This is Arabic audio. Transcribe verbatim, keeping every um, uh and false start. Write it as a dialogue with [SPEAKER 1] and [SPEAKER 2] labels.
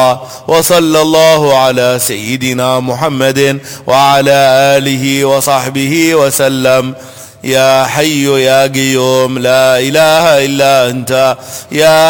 [SPEAKER 1] الله، وصلى الله على سيدنا محمد وعلى آله وصحبه وسلم. يا حي يا قيوم لا إله إلا أنت، يا